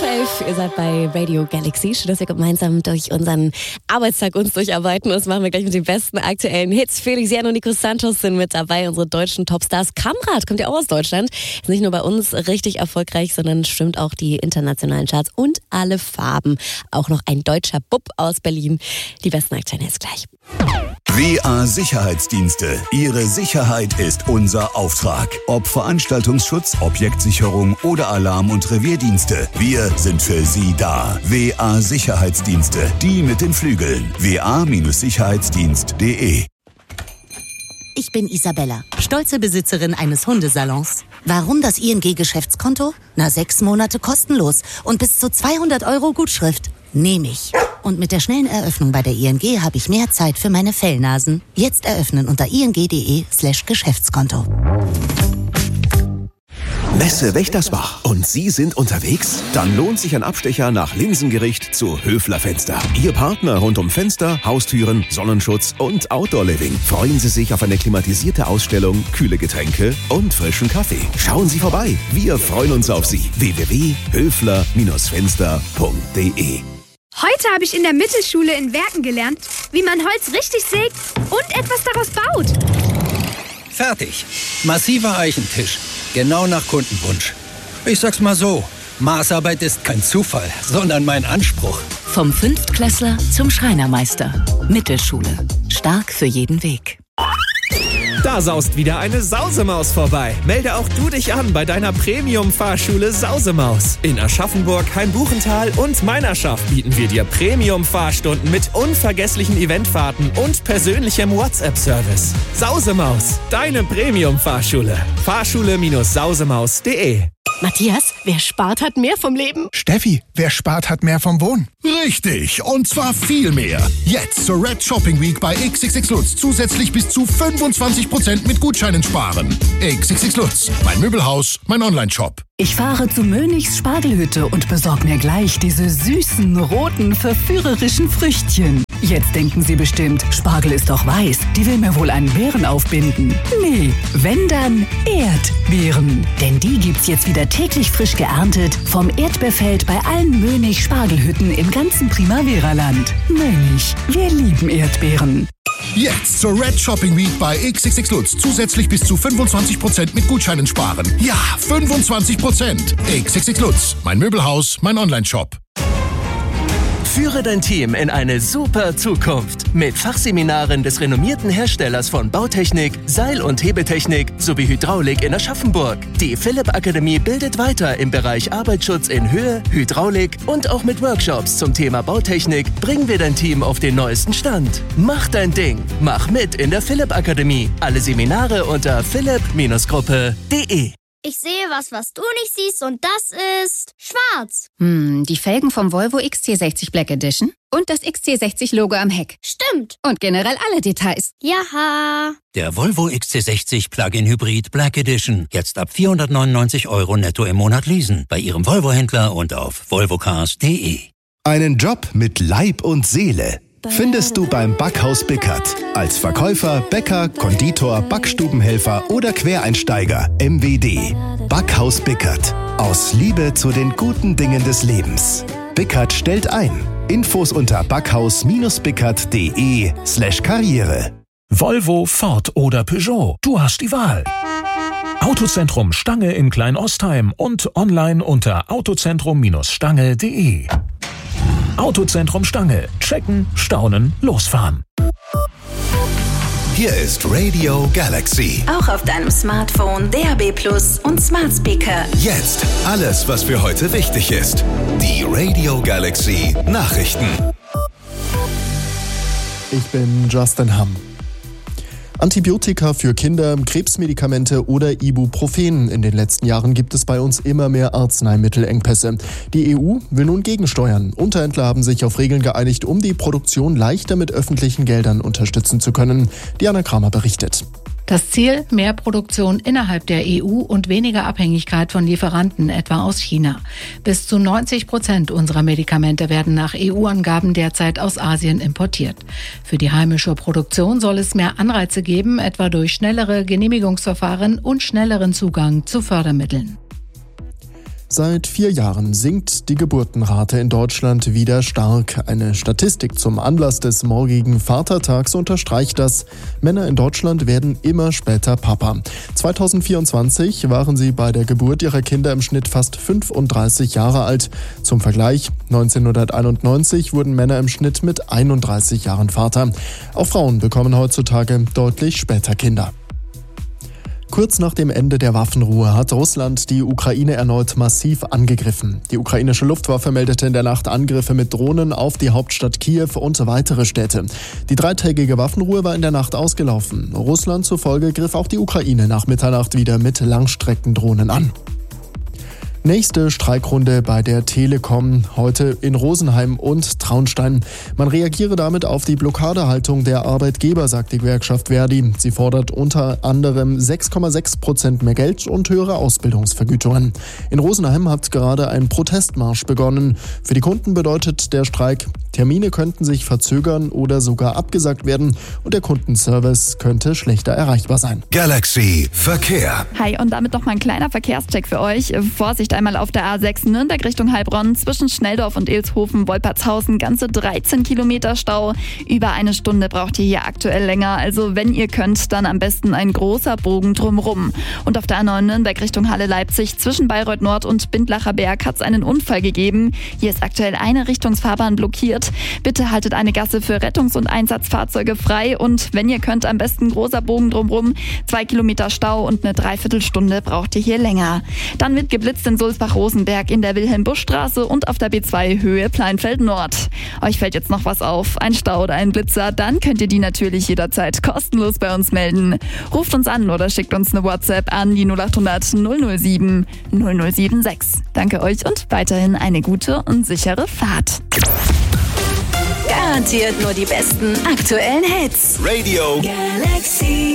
11:12 Uhr, ihr seid bei Radio Galaxy. Schön, dass wir gemeinsam durch unseren Arbeitstag uns durcharbeiten. Das machen wir gleich mit den besten aktuellen Hits. Feliciano und Nico Santos sind mit dabei, unsere deutschen Topstars. Kamrat kommt ja auch aus Deutschland. Ist nicht nur bei uns richtig erfolgreich, sondern stimmt auch die internationalen Charts und alle Farben. Auch noch ein deutscher Bub aus Berlin. Die besten aktuellen Hits gleich. WA Sicherheitsdienste. Ihre Sicherheit ist unser Auftrag. Ob Veranstaltungsschutz, Objektsicherung oder Alarm- und Revierdienste. Wir sind für Sie da. WA Sicherheitsdienste. Die mit den Flügeln. wa-sicherheitsdienst.de. Ich bin Isabella, stolze Besitzerin eines Hundesalons. Warum das ING-Geschäftskonto? 6 Monate kostenlos und bis zu 200 € Gutschrift. Nehme ich. Und mit der schnellen Eröffnung bei der ING habe ich mehr Zeit für meine Fellnasen. Jetzt eröffnen unter ing.de/Geschäftskonto. Messe Wächtersbach und Sie sind unterwegs? Dann lohnt sich ein Abstecher nach Linsengericht zu Höfler Fenster. Ihr Partner rund um Fenster, Haustüren, Sonnenschutz und Outdoor Living. Freuen Sie sich auf eine klimatisierte Ausstellung, kühle Getränke und frischen Kaffee. Schauen Sie vorbei. Wir freuen uns auf Sie. www.höfler-fenster.de. Heute habe ich in der Mittelschule in Werken gelernt, wie man Holz richtig sägt und etwas daraus baut. Fertig. Massiver Eichentisch. Genau nach Kundenwunsch. Ich sag's mal so, Maßarbeit ist kein Zufall, sondern mein Anspruch. Vom Fünftklässler zum Schreinermeister. Mittelschule. Stark für jeden Weg. Da saust wieder eine Sausemaus vorbei. Melde auch du dich an bei deiner Premium-Fahrschule Sausemaus. In Aschaffenburg, Hainbuchental und Meinerschaft bieten wir dir Premium-Fahrstunden mit unvergesslichen Eventfahrten und persönlichem WhatsApp-Service. Sausemaus, deine Premium-Fahrschule. Fahrschule-sausemaus.de. Matthias, wer spart, hat mehr vom Leben. Steffi, wer spart, hat mehr vom Wohnen. Richtig, und zwar viel mehr. Jetzt zur Red Shopping Week bei XXX Lutz zusätzlich bis zu 25% mit Gutscheinen sparen. XXX Lutz, mein Möbelhaus, mein Online-Shop. Ich fahre zu Mönichs Spargelhütte und besorg mir gleich diese süßen, roten, verführerischen Früchtchen. Jetzt denken Sie bestimmt, Spargel ist doch weiß, die will mir wohl einen Beeren aufbinden. Nee, wenn dann Erdbeeren. Denn die gibt's jetzt wieder täglich frisch geerntet vom Erdbeerfeld bei allen Mönig Spargelhütten im ganzen Primavera-Land. Mönig, wir lieben Erdbeeren. Jetzt zur Red Shopping Week bei XXX Lutz zusätzlich bis zu 25% mit Gutscheinen sparen. Ja, 25%. XXX Lutz, mein Möbelhaus, mein Online-Shop. Führe dein Team in eine super Zukunft mit Fachseminaren des renommierten Herstellers von Bautechnik, Seil- und Hebetechnik sowie Hydraulik in Aschaffenburg. Die Philipp Akademie bildet weiter im Bereich Arbeitsschutz in Höhe, Hydraulik und auch mit Workshops zum Thema Bautechnik bringen wir dein Team auf den neuesten Stand. Mach dein Ding. Mach mit in der Philipp Akademie. Alle Seminare unter philipp-gruppe.de. Ich sehe was du nicht siehst und das ist schwarz. Die Felgen vom Volvo XC60 Black Edition und das XC60-Logo am Heck. Stimmt. Und generell alle Details. Jaha. Der Volvo XC60 Plug-in Hybrid Black Edition. Jetzt ab 499 € netto im Monat leasen. Bei Ihrem Volvo-Händler und auf volvocars.de. Einen Job mit Leib und Seele findest du beim Backhaus Bickert. Als Verkäufer, Bäcker, Konditor, Backstubenhelfer oder Quereinsteiger. MWD. Backhaus Bickert. Aus Liebe zu den guten Dingen des Lebens. Bickert stellt ein. Infos unter backhaus-bickert.de/Karriere. Volvo, Ford oder Peugeot. Du hast die Wahl. Autozentrum Stange in Kleinostheim und online unter autozentrum-stange.de. Autozentrum Stange. Checken, staunen, losfahren. Hier ist Radio Galaxy. Auch auf deinem Smartphone, DAB+ und Smart Speaker. Jetzt alles, was für heute wichtig ist. Die Radio Galaxy Nachrichten. Ich bin Justin Hamm. Antibiotika für Kinder, Krebsmedikamente oder Ibuprofen. In den letzten Jahren gibt es bei uns immer mehr Arzneimittelengpässe. Die EU will nun gegensteuern. Unterhändler haben sich auf Regeln geeinigt, um die Produktion leichter mit öffentlichen Geldern unterstützen zu können. Diana Kramer berichtet. Das Ziel: mehr Produktion innerhalb der EU und weniger Abhängigkeit von Lieferanten, etwa aus China. Bis zu 90% unserer Medikamente werden nach EU-Angaben derzeit aus Asien importiert. Für die heimische Produktion soll es mehr Anreize geben, etwa durch schnellere Genehmigungsverfahren und schnelleren Zugang zu Fördermitteln. Seit 4 Jahren sinkt die Geburtenrate in Deutschland wieder stark. Eine Statistik zum Anlass des morgigen Vatertags unterstreicht das. Männer in Deutschland werden immer später Papa. 2024 waren sie bei der Geburt ihrer Kinder im Schnitt fast 35 Jahre alt. Zum Vergleich, 1991 wurden Männer im Schnitt mit 31 Jahren Vater. Auch Frauen bekommen heutzutage deutlich später Kinder. Kurz nach dem Ende der Waffenruhe hat Russland die Ukraine erneut massiv angegriffen. Die ukrainische Luftwaffe meldete in der Nacht Angriffe mit Drohnen auf die Hauptstadt Kiew und weitere Städte. Die 3-tägige Waffenruhe war in der Nacht ausgelaufen. Russland zufolge griff auch die Ukraine nach Mitternacht wieder mit Langstreckendrohnen an. Nächste Streikrunde bei der Telekom, heute in Rosenheim und Traunstein. Man reagiere damit auf die Blockadehaltung der Arbeitgeber, sagt die Gewerkschaft Verdi. Sie fordert unter anderem 6,6% mehr Geld und höhere Ausbildungsvergütungen. In Rosenheim hat gerade ein Protestmarsch begonnen. Für die Kunden bedeutet der Streik, Termine könnten sich verzögern oder sogar abgesagt werden und der Kundenservice könnte schlechter erreichbar sein. Galaxy Verkehr. Hi, und damit noch mal ein kleiner Verkehrscheck für euch. Vorsicht einmal auf der A6 Nürnberg Richtung Heilbronn, zwischen Schnelldorf und Ilshofen-Wolpertshausen, ganze 13 Kilometer Stau. Über eine Stunde braucht ihr hier aktuell länger, also wenn ihr könnt, dann am besten ein großer Bogen drumrum. Und auf der A9 Nürnberg Richtung Halle-Leipzig, zwischen Bayreuth Nord und Bindlacher Berg hat es einen Unfall gegeben. Hier ist aktuell eine Richtungsfahrbahn blockiert. Bitte haltet eine Gasse für Rettungs- und Einsatzfahrzeuge frei und wenn ihr könnt, am besten großer Bogen drumrum. 2 Kilometer Stau und eine Dreiviertelstunde braucht ihr hier länger. Dann wird geblitzt in Sulzbach-Rosenberg in der Wilhelm-Busch-Straße und auf der B2 Höhe Pleinfeld Nord. Euch fällt jetzt noch was auf, ein Stau oder ein Blitzer, dann könnt ihr die natürlich jederzeit kostenlos bei uns melden. Ruft uns an oder schickt uns eine WhatsApp an die 0800 007 0076. Danke euch und weiterhin eine gute und sichere Fahrt. Garantiert nur die besten aktuellen Hits. Radio Galaxy.